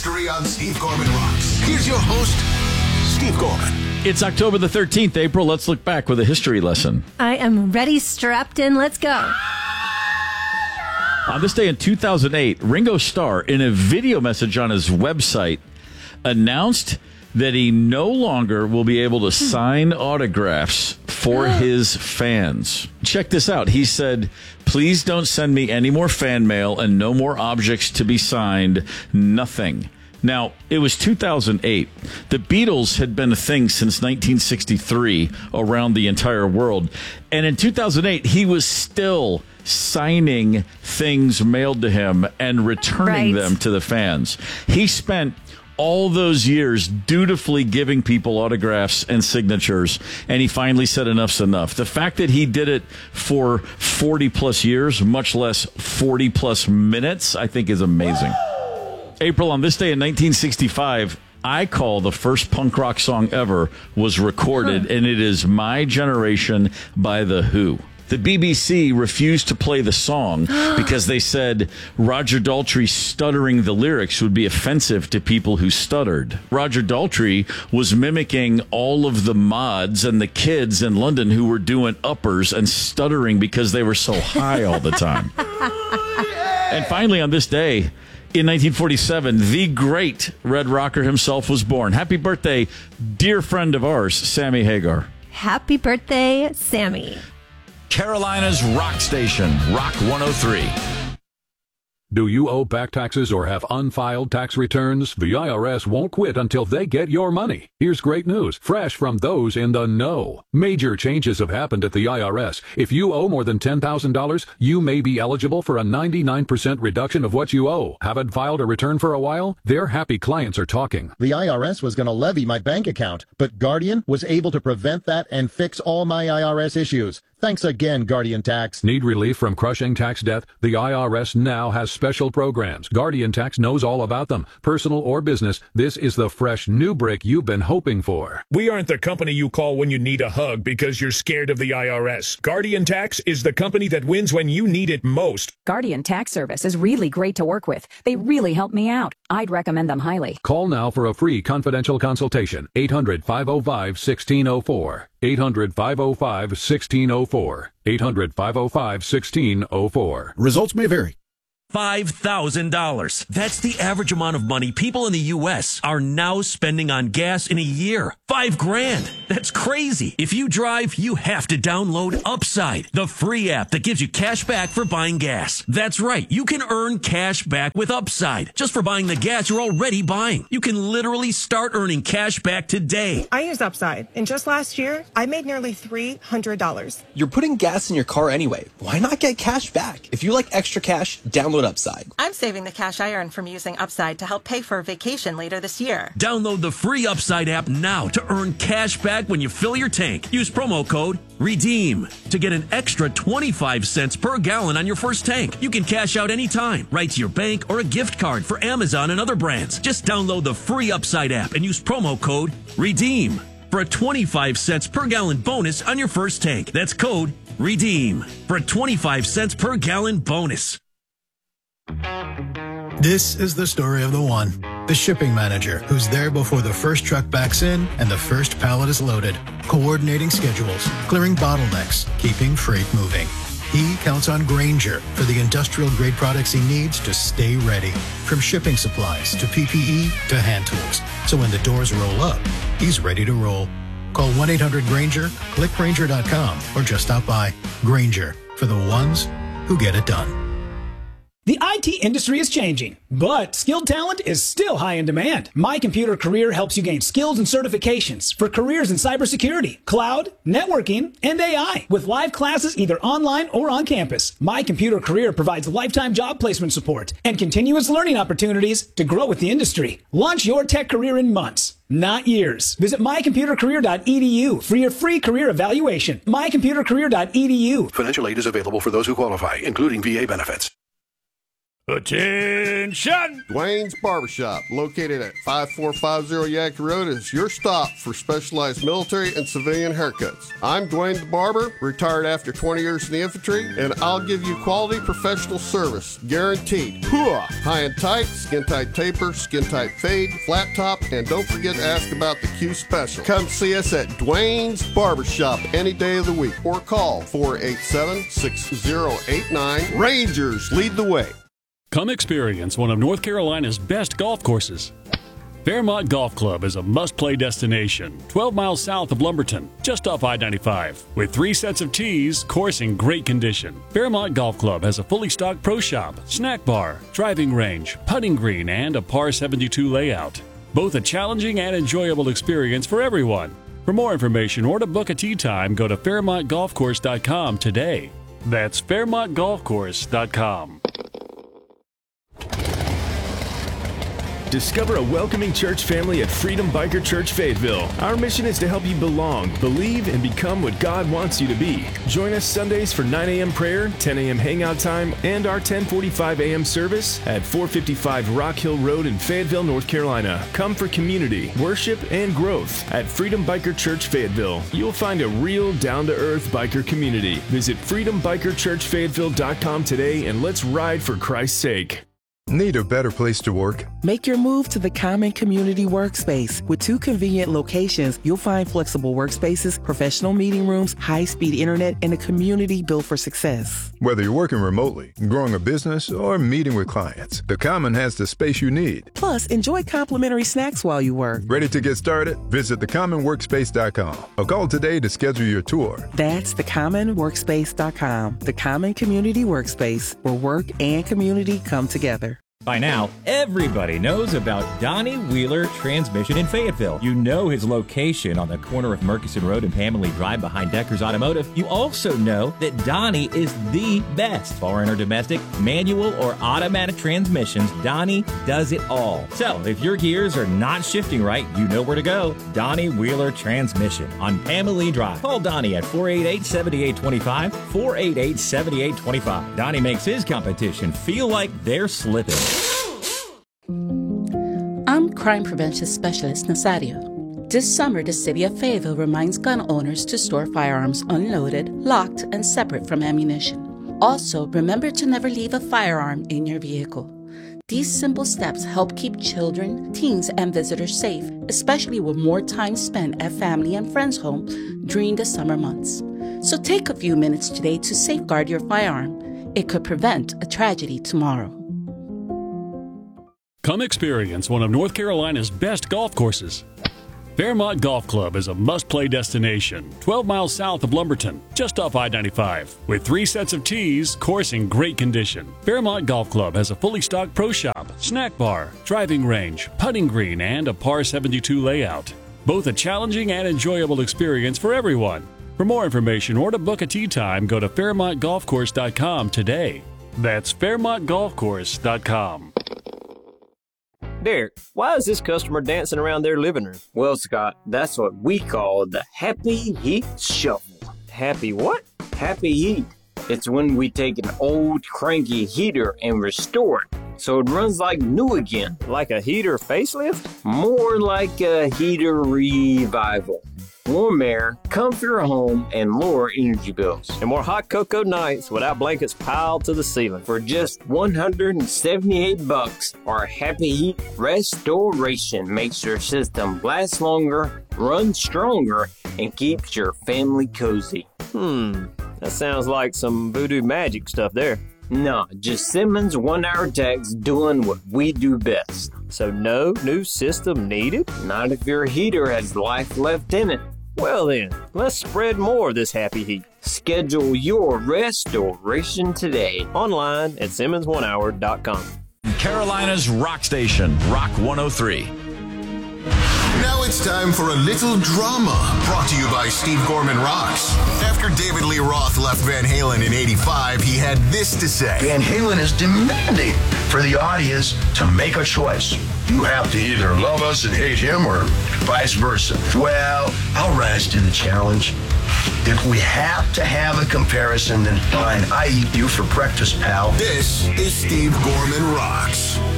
History on Steve Gorman Rocks. Here's your host, Steve Gorman. It's October the 13th, April. Let's look back with a history lesson. I am ready, strapped in. Let's go. On this day in 2008, Ringo Starr, in a video message on his website, announced that he no longer will be able to sign autographs for his fans. Check this out. He said, "Please don't send me any more fan mail and no more objects to be signed. Nothing." Now, it was 2008. The Beatles had been a thing since 1963 around the entire world. And in 2008, he was still signing things mailed to him and returning them to the fans. He spent all those years dutifully giving people autographs and signatures, and he finally said enough's enough. The fact that he did it for 40 plus years, much less 40 plus minutes, I think is amazing. April, on this day in 1965, I Call, the first punk rock song ever, was recorded, and it is My Generation by The Who. The BBC refused to play the song because they said Roger Daltrey stuttering the lyrics would be offensive to people who stuttered. Roger Daltrey was mimicking all of the mods and the kids in London who were doing uppers and stuttering because they were so high all the time. And finally, on this day, in 1947, the great Red Rocker himself was born. Happy birthday, dear friend of ours, Sammy Hagar. Happy birthday, Sammy. Carolina's rock station, Rock 103. Do you owe back taxes or have unfiled tax returns? The IRS won't quit until they get your money. Here's great news, fresh from those in the know. Major changes have happened at the IRS. If you owe more than $10,000, you may be eligible for a 99% reduction of what you owe. Haven't filed a return for a while? Their happy clients are talking. The IRS was going to levy my bank account, but Guardian was able to prevent that and fix all my IRS issues. Thanks again, Guardian Tax. Need relief from crushing tax debt? The IRS now has special programs. Guardian Tax knows all about them. Personal or business, this is the fresh new break you've been hoping for. We aren't the company you call when you need a hug because you're scared of the IRS. Guardian Tax is the company that wins when you need it most. Guardian Tax Service is really great to work with. They really help me out. I'd recommend them highly. Call now for a free confidential consultation. 800-505-1604. 800-505-1604. 800-505-1604. Results may vary. $5,000. That's the average amount of money people in the U.S. are now spending on gas in a year. $5,000. That's crazy. If you drive, you have to download Upside, the free app that gives you cash back for buying gas. That's right. You can earn cash back with Upside just for buying the gas you're already buying. You can literally start earning cash back today. I use Upside, and just last year, I made nearly $300. You're putting gas in your car anyway. Why not get cash back? If you like extra cash, download Upside. I'm saving the cash I earn from using Upside to help pay for a vacation later this year. Download the free Upside app now to earn cash back when you fill your tank. Use promo code REDEEM to get an extra 25 cents per gallon on your first tank. You can cash out anytime, right to your bank or a gift card for Amazon and other brands. Just download the free Upside app and use promo code REDEEM for a 25 cents per gallon bonus on your first tank. That's code REDEEM for a 25 cents per gallon bonus. This is the story of the one, the shipping manager, who's there before the first truck backs in and the first pallet is loaded, coordinating schedules, clearing bottlenecks, keeping freight moving. He counts on Grainger for the industrial-grade products he needs to stay ready, from shipping supplies to PPE to hand tools. So when the doors roll up, he's ready to roll. Call 1-800-GRAINGER, click Grainger.com, or just stop by. Grainger, for the ones who get it done. The IT industry is changing, but skilled talent is still high in demand. My Computer Career helps you gain skills and certifications for careers in cybersecurity, cloud, networking, and AI. With live classes either online or on campus, My Computer Career provides lifetime job placement support and continuous learning opportunities to grow with the industry. Launch your tech career in months, not years. Visit mycomputercareer.edu for your free career evaluation. mycomputercareer.edu. Financial aid is available for those who qualify, including VA benefits. Attention! Dwayne's Barbershop, located at 5450 Yankee Road, is your stop for specialized military and civilian haircuts. I'm Dwayne the Barber, retired after 20 years in the infantry, and I'll give you quality professional service, guaranteed. High and tight, skin tight taper, skin tight fade, flat top, and don't forget to ask about the Q Special. Come see us at Dwayne's Barbershop any day of the week, or call 487-6089. Rangers lead the way. Come experience one of North Carolina's best golf courses. Fairmont Golf Club is a must-play destination 12 miles south of Lumberton, just off I-95. With 3 sets of tees, course in great condition. Fairmont Golf Club has a fully stocked pro shop, snack bar, driving range, putting green, and a par 72 layout. Both a challenging and enjoyable experience for everyone. For more information or to book a tee time, go to FairmontGolfCourse.com today. That's FairmontGolfCourse.com. Discover a welcoming church family at Freedom Biker Church Fayetteville. Our mission is to help you belong, believe, and become what God wants you to be. Join us Sundays for 9 a.m. prayer, 10 a.m. hangout time, and our 10:45 a.m. service at 455 Rock Hill Road in Fayetteville, North Carolina. Come for community, worship, and growth at Freedom Biker Church Fayetteville. You'll find a real down-to-earth biker community. Visit freedombikerchurchfayetteville.com today and let's ride for Christ's sake. Need a better place to work? Make your move to the Common Community Workspace. With 2 convenient locations, you'll find flexible workspaces, professional meeting rooms, high-speed internet, and a community built for success. Whether you're working remotely, growing a business, or meeting with clients, the Common has the space you need. Plus, enjoy complimentary snacks while you work. Ready to get started? Visit thecommonworkspace.com or call today to schedule your tour. That's thecommonworkspace.com. The Common Community Workspace, where work and community come together. By now, everybody knows about Donnie Wheeler Transmission in Fayetteville. You know his location on the corner of Murkison Road and Pamela Drive behind Decker's Automotive. You also know that Donnie is the best. Foreign or domestic, manual or automatic transmissions, Donnie does it all. So, if your gears are not shifting right, you know where to go. Donnie Wheeler Transmission on Pamela Drive. Call Donnie at 488-7825, 488-7825. Donnie makes his competition feel like they're slipping. I'm Crime Prevention Specialist Nazario. This summer, the City of Fayetteville reminds gun owners to store firearms unloaded, locked, and separate from ammunition. Also, remember to never leave a firearm in your vehicle. These simple steps help keep children, teens, and visitors safe, especially with more time spent at family and friends' home during the summer months. So take a few minutes today to safeguard your firearm. It could prevent a tragedy tomorrow. Come experience one of North Carolina's best golf courses. Fairmont Golf Club is a must-play destination 12 miles south of Lumberton, just off I-95. With 3 sets of tees, course in great condition. Fairmont Golf Club has a fully stocked pro shop, snack bar, driving range, putting green, and a par 72 layout. Both a challenging and enjoyable experience for everyone. For more information or to book a tee time, go to FairmontGolfCourse.com today. That's FairmontGolfCourse.com. Derek, why is this customer dancing around their living room? Well, Scott, that's what we call the Happy Heat Shuffle. Happy what? Happy Heat. It's when we take an old cranky heater and restore it so it runs like new again. Like a heater facelift? More like a heater revival. Warm air, comfier home, and lower energy bills. And more hot cocoa nights without blankets piled to the ceiling. For just $178, our Happy Heat Restoration makes your system last longer, run stronger, and keeps your family cozy. That sounds like some voodoo magic stuff there. No, just Simmons 1-hour techs doing what we do best. So no new system needed? Not if your heater has life left in it. Well then, let's spread more of this happy heat. Schedule your restoration today. Online at SimmonsOneHour.com. Carolina's rock station, Rock 103. Now it's time for a little drama, brought to you by Steve Gorman Rocks. After David Lee Roth left Van Halen in '85, he had this to say. Van Halen is demanding for the audience to make a choice. You have to either love us and hate him or vice versa. Well, I'll rise to the challenge. If we have to have a comparison, then fine. I eat you for breakfast, pal. This is Steve Gorman Rocks.